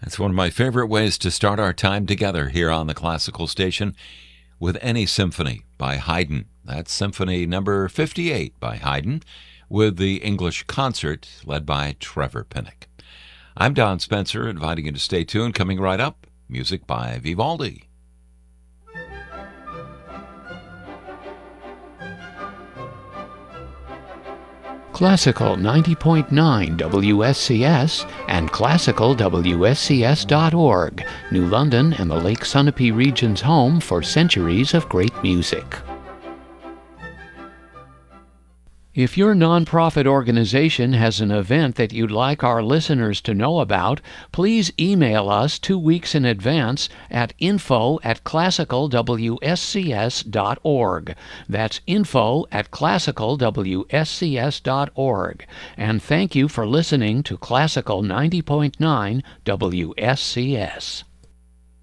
It's one of my favorite ways to start our time together here on the Classical Station with any symphony by Haydn. That's Symphony number 58 by Haydn with the English Concert led by Trevor Pinnock. I'm Don Spencer, inviting you to stay tuned. Coming right up, music by Vivaldi. Classical 90.9 WSCS and classicalwscs.org, New London and the Lake Sunapee region's home for centuries of great music. If your nonprofit organization has an event that you'd like our listeners to know about, please email us 2 weeks in advance at info@classicalwscs.org. That's info@classicalwscs.org. And thank you for listening to Classical 90.9 WSCS.